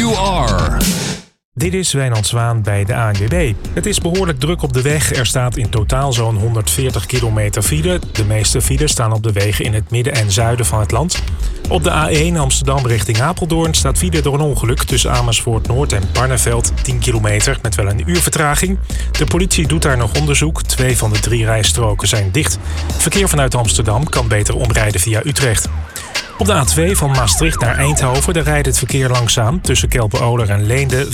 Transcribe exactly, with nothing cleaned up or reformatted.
you are. Dit is Wijnand Zwaan bij de A N W B. Het is behoorlijk druk op de weg. Er staat in totaal zo'n honderdveertig kilometer file. De meeste files staan op de wegen in het midden en zuiden van het land. Op de A één Amsterdam richting Apeldoorn staat file door een ongeluk tussen Amersfoort Noord en Barneveld, tien kilometer met wel een uur vertraging. De politie doet daar nog onderzoek. Twee van de drie rijstroken zijn dicht. Verkeer vanuit Amsterdam kan beter omrijden via Utrecht. Op de A twee van Maastricht naar Eindhoven daar rijdt het verkeer langzaam tussen Kelpen-Oler en Leende